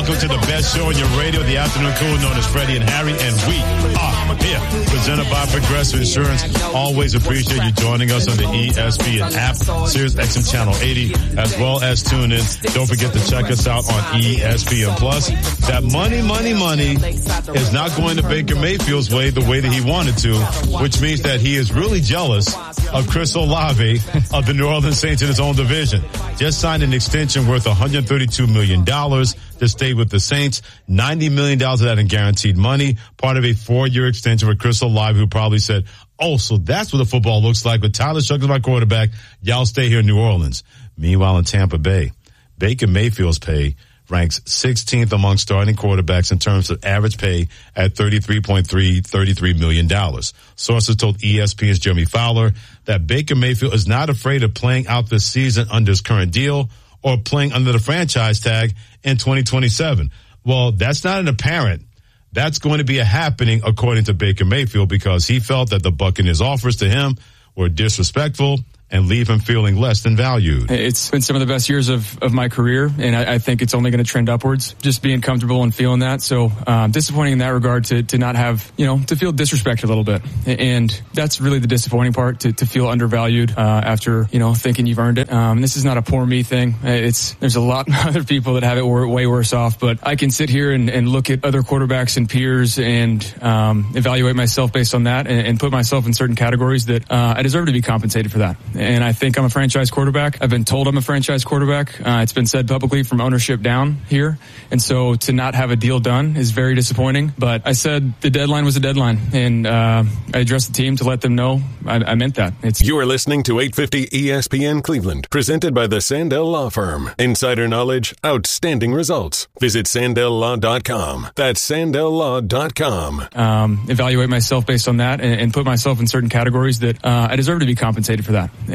Welcome to the best show on your radio, the afternoon crew known as Freddie and Harry, and we are here. Presented by Progressive Insurance. Always appreciate you joining us on the ESPN app, Sirius XM Channel 80, as well as tune in. Don't forget to check us out on ESPN Plus. That money is not going to Baker Mayfield's way the way that he wanted to, which means that he is really jealous of Chris Olave of the New Orleans Saints in his own division. Just signed an extension worth $132 million to stay with the Saints. $90 million of that in guaranteed money, part of a 4-year extension with Chris Olave, who probably said, oh, so that's what the football looks like with Tyler Shough as my quarterback. Y'all stay here in New Orleans. Meanwhile, in Tampa Bay, Baker Mayfield's pay ranks 16th among starting quarterbacks in terms of average pay at $33 million. Sources told ESPN's Jeremy Fowler that Baker Mayfield is not afraid of playing out this season under his current deal or playing under the franchise tag in 2027. Well, that's not an apparent. That's going to be a happening according to Baker Mayfield, because he felt that the Buccaneers' offers to him were disrespectful and leave him feeling less than valued. It's been some of the best years of my career, and I think it's only going to trend upwards, just being comfortable and feeling that. So disappointing in that regard to not have, to feel disrespected a little bit. And that's really the disappointing part, to feel undervalued after, thinking you've earned it. This is not a poor me thing. There's a lot of other people that have it way worse off, but I can sit here and look at other quarterbacks and peers and evaluate myself based on that and put myself in certain categories that I deserve to be compensated for that. And I think I'm a franchise quarterback. I've been told I'm a franchise quarterback. It's been said publicly from ownership down here. And so to not have a deal done is very disappointing. But I said the deadline was a deadline. And I addressed the team to let them know I meant that. You are listening to 850 ESPN Cleveland, presented by the Sandell Law Firm. Insider knowledge, outstanding results. Visit SandellLaw.com. That's SandellLaw.com. Evaluate myself based on that and put myself in certain categories that I deserve to be compensated for that.